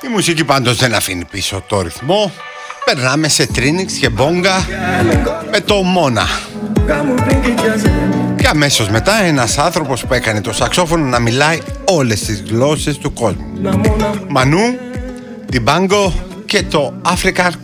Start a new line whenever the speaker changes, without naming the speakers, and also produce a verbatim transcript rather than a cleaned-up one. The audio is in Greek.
Η μουσική πάντως δεν αφήνει πίσω το ρυθμό. Περνάμε σε τρίνιξ και μπόγκα με το Μόνα. Και αμέσως μετά ένας άνθρωπος που έκανε το σαξόφωνο να μιλάει όλες τις γλώσσες του κόσμου. Μανού, Διμπάνγκο και το African